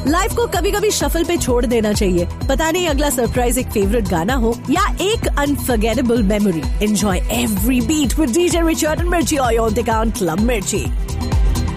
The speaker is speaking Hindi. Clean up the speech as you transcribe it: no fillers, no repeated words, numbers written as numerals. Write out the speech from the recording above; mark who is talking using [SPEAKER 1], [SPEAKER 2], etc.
[SPEAKER 1] लाइफ को कभी कभी शफल पे छोड़ देना चाहिए। पता नहीं अगला सरप्राइज एक फेवरेट गाना हो या एक unforgettable memory. Enjoy every beat with DJ Richard and मिर्ची ऑन द काउंट क्लब मिर्ची।